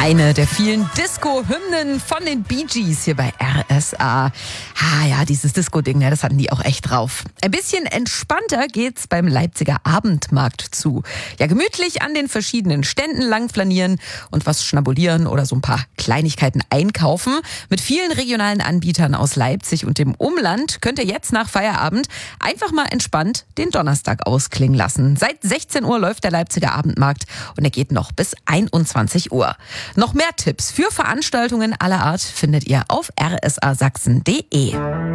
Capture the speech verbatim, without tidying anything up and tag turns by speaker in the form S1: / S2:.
S1: Eine der vielen Disco-Hymnen von den Bee Gees hier bei R S A. Ah ja, dieses Disco-Ding, ja, das hatten die auch echt drauf. Ein bisschen entspannter geht's beim Leipziger Abendmarkt zu. Ja, gemütlich an den verschiedenen Ständen lang flanieren und was schnabulieren oder so ein paar Kleinigkeiten einkaufen. Mit vielen regionalen Anbietern aus Leipzig und dem Umland könnt ihr jetzt nach Feierabend einfach mal entspannt den Donnerstag ausklingen lassen. Seit sechzehn Uhr läuft der Leipziger Abendmarkt und er geht noch bis einundzwanzig Uhr. Noch mehr Tipps für Veranstaltungen aller Art findet ihr auf r s a sachsen punkt d e.